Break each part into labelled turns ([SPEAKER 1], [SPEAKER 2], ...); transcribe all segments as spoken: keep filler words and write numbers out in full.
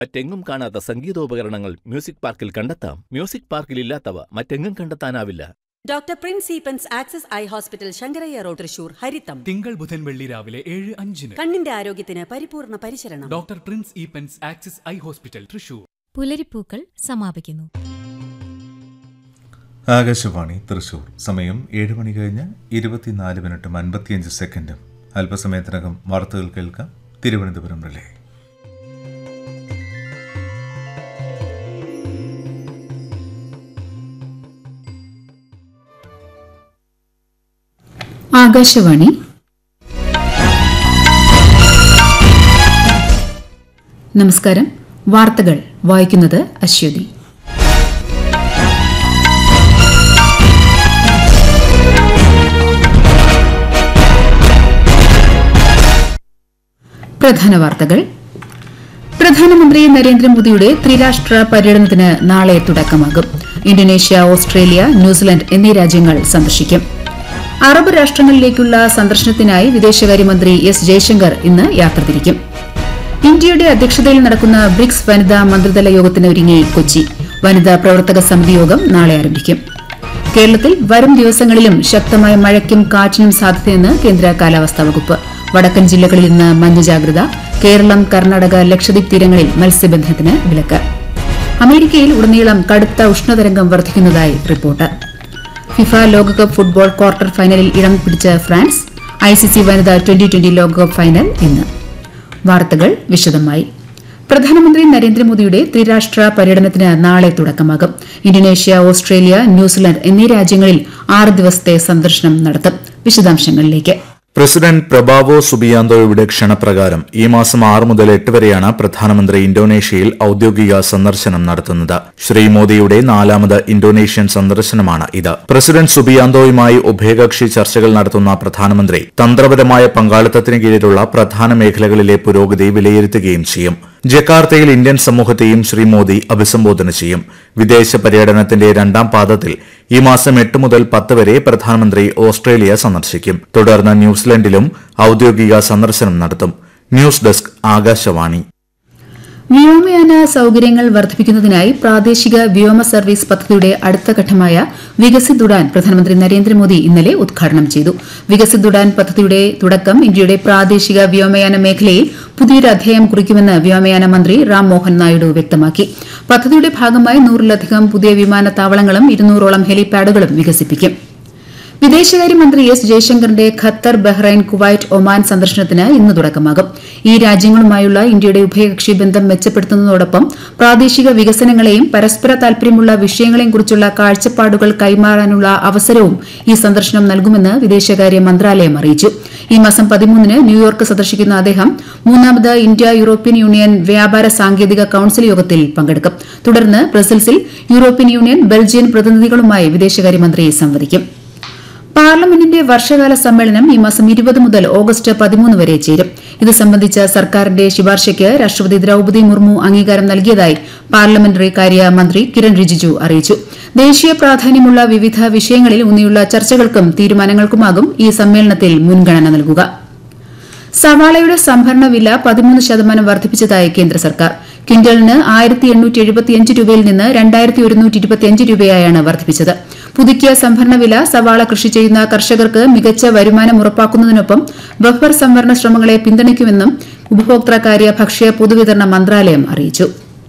[SPEAKER 1] മറ്റെങ്ങും കാണാത്ത സംഗീതോപകരണങ്ങൾ മ്യൂസിക് പാർക്കിൽ കണ്ടെത്താം. മ്യൂസിക് പാർക്കിൽ ഇല്ലാത്തവ മറ്റെങ്ങും കണ്ടെത്താനാവില്ല.
[SPEAKER 2] Doctor Prince Eappen's access eye hospital Sankaraiah road Thrissur ഹരിതം
[SPEAKER 3] തിങ്കൾ ബുധൻ വെള്ളി രാവിലെ ഏഴ് അഞ്ചിന്.
[SPEAKER 2] കണ്ണിന്റെ ആരോഗ്യത്തിന് പരിപൂർണ പരിചരണം.
[SPEAKER 3] Doctor Prince Eappen's access eye hospital Thrissur.
[SPEAKER 4] പുലരിപ്പൂക്കൾ സമാപിക്കുന്നു.
[SPEAKER 5] ആകാശവാണി തൃശൂർ. സമയം ഏഴ് മണി കഴിഞ്ഞ് ഇരുപത്തിനാല് മിനിറ്റും അൻപത്തിയഞ്ച് സെക്കൻഡും. അല്പസമയത്തിനകം വാർത്തകൾ കേൾക്കാം. തിരുവനന്തപുരം റിലേ.
[SPEAKER 6] ആകാശവാണി. നമസ്കാരം. വാർത്തകൾ വായിക്കുന്നത് അശ്വതി. പ്രധാന വാർത്തകൾ. പ്രധാനമന്ത്രി നരേന്ദ്രമോദിയുടെ ത്രിരാഷ്ട്ര പര്യടനത്തിന് നാളെ തുടക്കമാകും. ഇന്തോനേഷ്യ, ഓസ്ട്രേലിയ, ന്യൂസിലൻഡ് എന്നീ രാജ്യങ്ങൾ സന്ദർശിക്കും. അറബ് രാഷ്ട്രങ്ങളിലേക്കുള്ള സന്ദർശനത്തിനായി വിദേശകാര്യമന്ത്രി എസ് ജയശങ്കർ ഇന്ന് യാത്ര തിരിക്കും. ഇന്ത്യയുടെ അധ്യക്ഷതയിൽ നടക്കുന്ന ബ്രിക്സ് വനിതാ മന്ത്രിതല യോഗത്തിന് ഒരുങ്ങി കൊച്ചി. വനിതാ പ്രവർത്തക സമിതി യോഗം നാളെ ആരംഭിക്കും. കേരളത്തിൽ വരും ദിവസങ്ങളിലും ശക്തമായ മഴയ്ക്കും കാറ്റിനും സാധ്യതയെന്ന് കേന്ദ്ര കാലാവസ്ഥാ വകുപ്പ്. വടക്കൻ ജില്ലകളിൽ ഇന്ന് മഞ്ഞ ജാഗ്രത. കേരളം, കർണാടക, ലക്ഷദ്വീപ് തീരങ്ങളിൽ മത്സ്യബന്ധനത്തിന് വിലക്ക്. അമേരിക്കയിൽ ഉടനീളം കടുത്ത ഉഷ്ണതരംഗം വർദ്ധിക്കുന്നതായി റിപ്പോർട്ട്. ഫിഫ ലോകകപ്പ് ഫുട്ബോൾ ക്വാർട്ടർ ഫൈനലിൽ ഇടം പിടിച്ച ഫ്രാൻസ്. ഐസിസി വനിതാ ട്വന്റി ട്വന്റി ലോകകപ്പ് ഫൈനൽ ഇന്ന്. വാർത്തകൾ വിശദമായി. പ്രധാനമന്ത്രി നരേന്ദ്രമോദിയുടെ ത്രിരാഷ്ട്ര പര്യടനത്തിന് നാളെ തുടക്കമാകും. ഇന്തോനേഷ്യ, ഓസ്ട്രേലിയ, ന്യൂസിലൻഡ് എന്നീ രാജ്യങ്ങളിൽ ആറ് ദിവസത്തെ സന്ദർശനം നടത്തും. വിശദാംശങ്ങളിലേക്ക്.
[SPEAKER 7] പ്രസിഡന്റ് പ്രബാവോ സുബിയാന്തോയുടെ ക്ഷണപ്രകാരം ഈ മാസം ആറ് മുതൽ എട്ട് വരെയാണ് പ്രധാനമന്ത്രി ഇന്തോനേഷ്യയിൽ ഔദ്യോഗിക സന്ദർശനം നടത്തുന്നത്. ശ്രീ മോദിയുടെ നാലാമത് ഇന്തോനേഷ്യൻ സന്ദർശനമാണ് ഇത്. പ്രസിഡന്റ് സുബിയാന്തോയുമായി ഉഭയകക്ഷി ചർച്ചകൾ നടത്തുന്ന പ്രധാനമന്ത്രി തന്ത്രപരമായ പങ്കാളിത്തത്തിന് കീഴിലുള്ള പ്രധാന മേഖലകളിലെ പുരോഗതി വിലയിരുത്തുകയും ചെയ്യും. ജക്കാർത്തയിൽ ഇന്ത്യൻ സമൂഹത്തെയും ശ്രീ മോദി അഭിസംബോധന ചെയ്യും. വിദേശ പര്യടനത്തിന്റെ രണ്ടാം പാദത്തിൽ ഈ മാസം എട്ട് മുതൽ പത്ത് വരെ പ്രധാനമന്ത്രി ഓസ്ട്രേലിയ സന്ദർശിക്കും. തുടർന്ന് ന്യൂസിലൻഡിലും ഔദ്യോഗിക സന്ദർശനം നടത്തും. News desk, Akashvani.
[SPEAKER 6] വ്യോമയാന സൌകര്യങ്ങൾ വർദ്ധിപ്പിക്കുന്നതിനായി പ്രാദേശിക വ്യോമ സർവീസ് പദ്ധതിയുടെ അടുത്ത ഘട്ടമായ വികസിത് ഉഡാൻ പ്രധാനമന്ത്രി നരേന്ദ്രമോദി ഇന്നലെ ഉദ്ഘാടനം ചെയ്തു. വികസിത് ഉഡാൻ പദ്ധതിയുടെ തുടക്കം ഇന്ത്യയുടെ പ്രാദേശിക വ്യോമയാന മേഖലയിൽ പുതിയൊരു അധ്യായം കുറിക്കുമെന്ന് വ്യോമയാന മന്ത്രി റാം മോഹൻ നായിഡു വ്യക്തമാക്കി. പദ്ധതിയുടെ ഭാഗമായി നൂറിലധികം പുതിയ വിമാനത്താവളങ്ങളും ഇരുന്നൂറോളം ഹെലിപാഡുകളും വികസിപ്പിക്കും. വിദേശകാര്യമന്ത്രി S ജയശങ്കറിന്റെ Qatar, Bahrain, Kuwait, Oman സന്ദർശനത്തിന് ഇന്ന് തുടക്കമാകും. ഈ രാജ്യങ്ങളുമായുള്ള ഇന്ത്യയുടെ ഉഭയകക്ഷി ബന്ധം മെച്ചപ്പെടുത്തുന്നതോടൊപ്പം പ്രാദേശിക വികസനങ്ങളെയും പരസ്പര താൽപര്യമുള്ള വിഷയങ്ങളെയും കുറിച്ചുള്ള കാഴ്ചപ്പാടുകൾ കൈമാറാനുള്ള അവസരവും ഈ സന്ദർശനം നൽകുമെന്ന് വിദേശകാര്യ മന്ത്രാലയം അറിയിച്ചു. ഈ മാസം പതിമൂന്നിന് ന്യൂയോർക്ക് സന്ദർശിക്കുന്ന അദ്ദേഹം മൂന്നാമത് ഇന്ത്യ യൂറോപ്യൻ യൂണിയൻ വ്യാപാര സാങ്കേതിക കൌൺസിൽ യോഗത്തിൽ പങ്കെടുക്കും. തുടർന്ന് ബ്രസൽസിൽ യൂറോപ്യൻ യൂണിയൻ, ബെൽജിയൻ പ്രതിനിധികളുമായി വിദേശകാര്യമന്ത്രി സംവദിക്കും. പാർലമെന്റിന്റെ വർഷകാല സമ്മേളനം ഈ മാസം ഇരുപത് മുതൽ ഓഗസ്റ്റ് പതിമൂന്ന് വരെ ചേരും. ഇത് സംബന്ധിച്ച സർക്കാരിന്റെ ശുപാർശയ്ക്ക് രാഷ്ട്രപതി ദ്രൌപദി മുർമു അംഗീകാരം നൽകിയതായി പാർലമെന്ററി കാര്യ മന്ത്രി കിരൺ റിജിജു അറിയിച്ചു. ദേശീയ പ്രാധാന്യമുള്ള വിവിധ വിഷയങ്ങളിൽ ഊന്നിയുള്ള ചർച്ചകൾക്കും തീരുമാനങ്ങൾക്കുമാകും ഈ സമ്മേളനത്തിൽ മുൻഗണന നൽകുക. സവാളയുടെ സംഭരണ വില പതിമൂന്ന് ശതമാനം വർദ്ധിപ്പിച്ചതായി കേന്ദ്ര സർക്കാർ. ക്വിന്റലിന് ആയിരത്തി എണ്ണൂറ്റി എഴുപത്തിയഞ്ച് രൂപയിൽ നിന്ന് രണ്ടായിരത്തി ഒരുന്നൂറ്റി ഇരുപത്തിയഞ്ച് രൂപയായാണ് വർദ്ധിപ്പിച്ചത്. പുതുക്കിയ സംഭരണ വില സവാള കൃഷി ചെയ്യുന്ന കർഷകർക്ക് മികച്ച വരുമാനം ഉറപ്പാക്കുന്നതിനൊപ്പം ബഫർ സംവരണ ശ്രമങ്ങളെ പിന്തുണയ്ക്കുമെന്നും ഉപഭോക്തൃകാര്യ, ഭക്ഷ്യ, പൊതുവിതരണ മന്ത്രാലയം അറിയിച്ചു.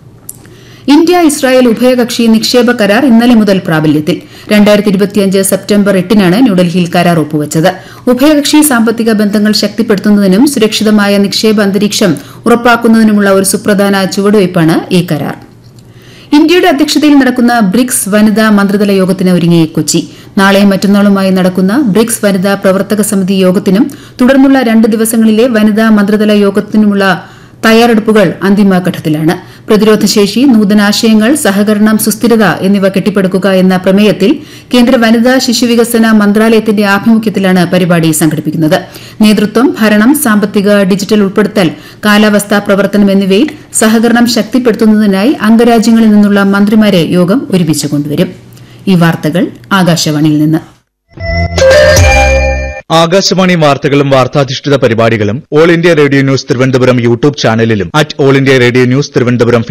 [SPEAKER 6] ഇന്ത്യ ഇസ്രായേൽ ഉഭയകക്ഷി നിക്ഷേപ കരാർ ഇന്നലെ മുതൽ പ്രാബല്യത്തിൽ. രണ്ടായിരത്തി ഇരുപത്തിയഞ്ച് സെപ്റ്റംബർ എട്ടിനാണ് ന്യൂഡൽഹിയിൽ കരാർ ഒപ്പുവച്ചത്. ഉഭയകക്ഷി സാമ്പത്തിക ബന്ധങ്ങൾ ശക്തിപ്പെടുത്തുന്നതിനും സുരക്ഷിതമായ നിക്ഷേപ അന്തരീക്ഷം ഉറപ്പാക്കുന്നതിനുമുള്ള ഒരു സുപ്രധാന ചുവടുവയ്പ്പാണ് ഈ കരാർ. ഇന്ത്യയുടെ അധ്യക്ഷതയിൽ നടക്കുന്ന ബ്രിക്സ് വനിതാ മന്ത്രിതല യോഗത്തിന് ഒരുങ്ങി കൊച്ചി. നാളെയും മറ്റന്നാളുമായി നടക്കുന്ന ബ്രിക്സ് വനിതാ പ്രവർത്തക സമിതി യോഗത്തിനും തുടർന്നുള്ള രണ്ട് ദിവസങ്ങളിലെ വനിതാ മന്ത്രിതല യോഗത്തിനുമുള്ള തയ്യാറെടുപ്പുകൾ അന്തിമഘട്ടത്തിലാണ്. പ്രതിരോധശേഷി, നൂതനാശയങ്ങൾ, സഹകരണം, സുസ്ഥിരത എന്നിവ കെട്ടിപ്പടുക്കുക എന്ന പ്രമേയത്തിൽ കേന്ദ്ര വനിതാ ശിശുവികസന മന്ത്രാലയത്തിന്റെ ആഭിമുഖ്യത്തിലാണ് പരിപാടി സംഘടിപ്പിക്കുന്നത്. നേതൃത്വം, ഭരണം, സാമ്പത്തിക, ഡിജിറ്റൽ ഉൾപ്പെടുത്തൽ, കാലാവസ്ഥാ പ്രവർത്തനം എന്നിവയിൽ സഹകരണം ശക്തിപ്പെടുത്തുന്നതിനായി അംഗരാജ്യങ്ങളിൽ നിന്നുള്ള മന്ത്രിമാരെ യോഗം ഒരുമിച്ച് കൊണ്ടുവരും. ഈ വാർത്തകൾ ആകാശവാണിയിൽ നിന്ന്.
[SPEAKER 8] ആകാശവാണി വാർത്തകളും വാർത്താധിഷ്ഠിത പരിപാടികളും all India radio news Thiruvananthapuram YouTube ചാനലിലും at all India radio news Thiruvananthapuram